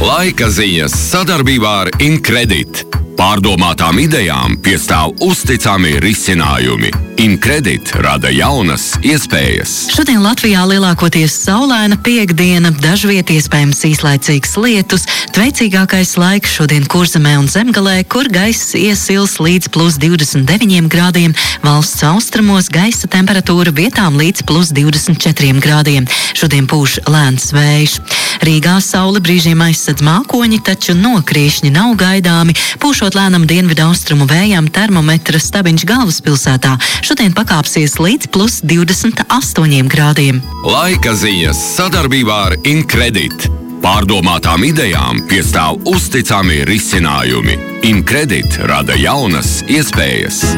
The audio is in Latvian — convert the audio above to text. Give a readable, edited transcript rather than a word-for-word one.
Laika ziņas sadarbībā ar Incredit. Pārdomātām idejām piestāv uzticami risinājumi. Incredit rada jaunas iespējas. Šodien Latvijā lielākoties saulaina piektdiena, dažviet iespējams īslaicīgs lietus. Tveicīgākais laiks šodien Kurzemē un Zemgalē, kur gaiss iesils līdz +29 grādiem. Valsts austrumos gaisa temperatūra vietām līdz +24 grādiem. Šodien pūš lēns vējš. Rīgā saule brīžiem aizsedz mākoņi, taču nokrīšņi nav gaidāmi. Pūšot lēnam dienvidu austrumu vējām, termometra stabiņš galvaspilsētā šodien pakāpsies līdz +28 grādiem. Laika ziņas sadarbībā ar Incredit. Pārdomātām idejām piestāv uzticami risinājumi. Incredit rada jaunas iespējas.